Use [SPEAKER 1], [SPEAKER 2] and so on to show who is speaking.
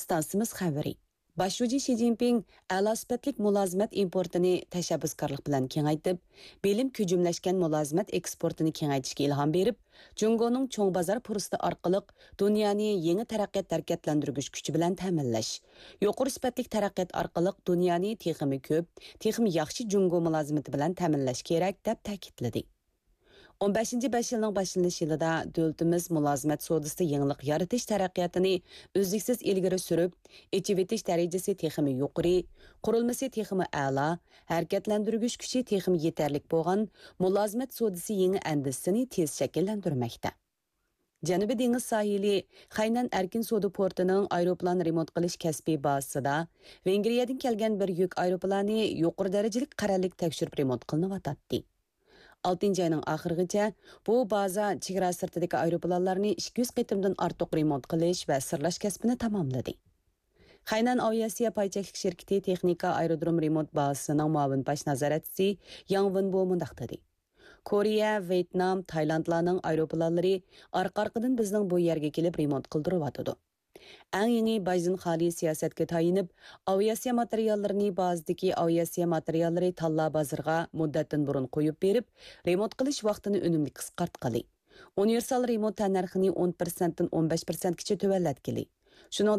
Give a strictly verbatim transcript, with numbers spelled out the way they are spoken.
[SPEAKER 1] Stansimiz xəbəri. Başçı Xi Jinping a'lo sifatlik mulozimat importini tashabbuskorlik bilan kengaytib, bilim küjümləşkən mulozimat eksportini kengaytishga ilhom berib, Jungoning cho'ng bozor fursati orqali dunyoni yangi taraqqiyot harakatlantirgich kuchi bilan ta'minlash, yuqori sifatlik taraqqiyot orqali dunyoni texmi ko'p, texmi yaxshi Jungo mulozimati bilan ta'minlash kerak deb ta'kidladi. o'n beshinchi besh yilning boshlanish yilida davlatimiz mulozimat sodasida yangilik yaratish taraqqiyotini uzluksiz ilgari surib, ichib etish darajasi texmi yuqori, qurilmasi texmi a'lo, harakatlantirgich kuchi texmi yetarlik bo'lgan mulozimat sodasi yangi andisini tez shakllantirmoqda. Janubiy dengiz sohili Xaynan erkin soda portining aeroplan remont qilish kasbiy bazasida Vengriyadan kelgan bir yuk aeroplani yuqori darajali qarorlik tekshirib remont qilinayotdi. oltinchi ayning oxirigacha bu baza chegara sirtidagi aeroplanlarni ikki yuz qitimdan ortiq remont qilish va sirlash kasbini tamomladi. Xaynan Aviasiya paychaklik shirkati texnika aerodrom remont bazasining muavin baş nazoratchisi Yang Wenbo mundaq dedi. Koreya, Vyetnam, Taylandlarning aeroplanlari orqa-orqadan bizning bu yerga kelib remont qildiryotdi. Eng yangi Bayzin xali siyosatga tayinib, aviasiya materiallarini bazadagi aviasiya materiallari tanlab bozorga muddatdan burun qo'yib berib, remont qilish vaqtini unumli qisqartqali. Universal remont narxini o'n prosentdan o'n besh prosentgacha tuvallatgili. Shuningdek